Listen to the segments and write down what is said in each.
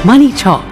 Money Talk.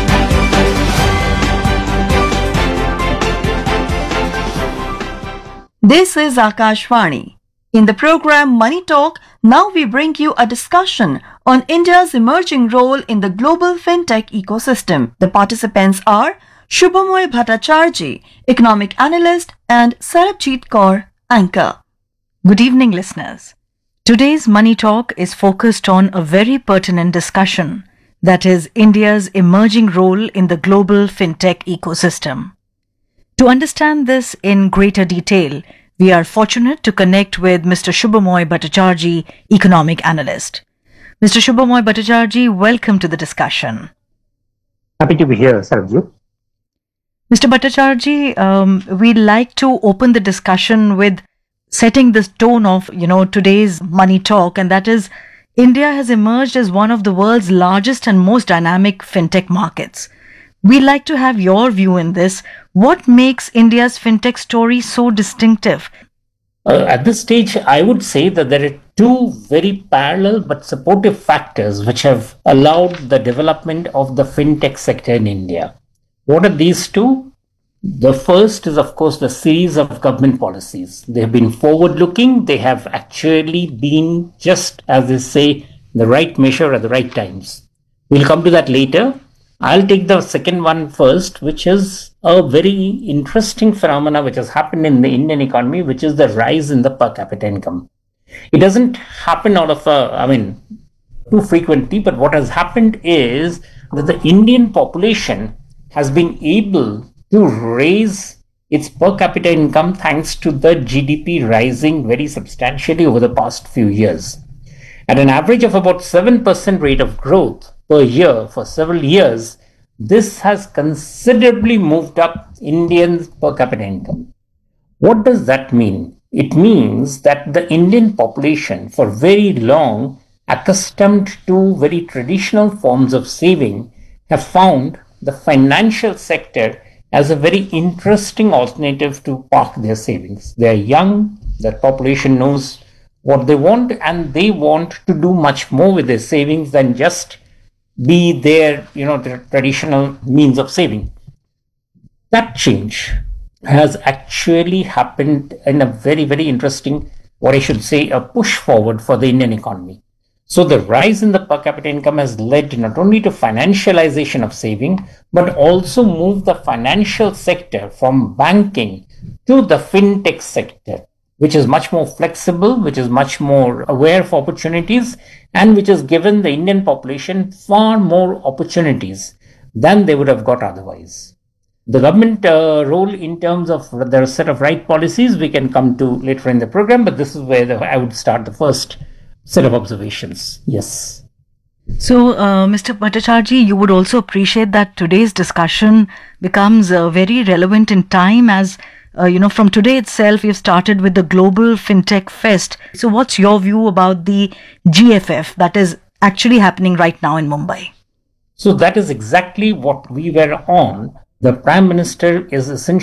This is Akashvani. In the program Money Talk, now we bring you a discussion on India's emerging role in the global fintech ecosystem. The participants are Shubhamoy Bhattacharjee, economic analyst, and Sarabjit Kaur, anchor. Good evening, listeners. Today's Money Talk is focused on a very pertinent discussion, that is India's emerging role in the global fintech ecosystem. To understand this in greater detail, we are fortunate to connect with Mr. Shubhamoy Bhattacharjee, economic analyst. Mr. Shubhamoy Bhattacharjee, welcome to the discussion. Happy to be here, Sarabjit. Mr. Bhattacharjee, we'd like to open the discussion with setting this tone of, today's Money Talk, and that is India has emerged as one of the world's largest and most dynamic fintech markets. We'd like to have your view in this. What makes India's fintech story so distinctive? At this stage, I would say that there are two very parallel but supportive factors which have allowed the development of the fintech sector in India. What are these two? The first is, of course, the series of government policies. They have been forward-looking. They have actually been, just as they say, the right measure at the right times. We'll come to that later. I'll take the second one first, which is a very interesting phenomena which has happened in the Indian economy, which is the rise in the per capita income. It doesn't happen out of too frequently, but what has happened is that the Indian population has been able to raise its per capita income thanks to the GDP rising very substantially over the past few years. At an average of about 7% rate of growth per year for several years, this has considerably moved up Indians' per capita income. What does that mean? It means that the Indian population, for very long, accustomed to very traditional forms of saving, have found the financial sector as a very interesting alternative to park their savings. They are young, the population knows what they want, and they want to do much more with their savings than just be their traditional means of saving. That change has actually happened in a very, very interesting, what I should say, a push forward for the Indian economy. So the rise in the per capita income has led not only to financialization of saving, but also moved the financial sector from banking to the fintech sector, which is much more flexible, which is much more aware of opportunities, and which has given the Indian population far more opportunities than they would have got otherwise. The government role in terms of the set of right policies we can come to later in the program, but this is where I would start the first set of observations. Yes. So, Mr. Bhattacharjee, you would also appreciate that today's discussion becomes very relevant in time as from today itself, we've started with the Global FinTech Fest. So what's your view about the GFF that is actually happening right now in Mumbai? So that is exactly what we were on. The Prime Minister is essentially